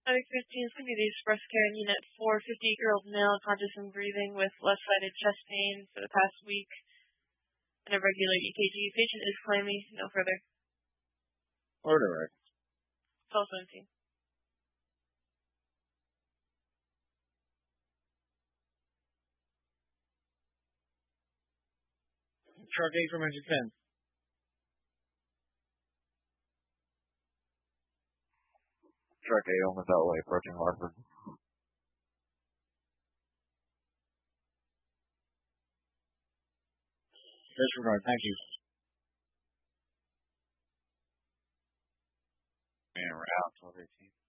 Topic 15 is going to be the Express Care Unit 4, 50-year-old male conscious and breathing with left-sided chest pain for the past week and a regular EKG. Patient is claiming no further. Order. 1217. Truck 8 from engine 10. Truck 8 on the beltway approaching Hartford. Disregard, thank you. And we're out, 1218.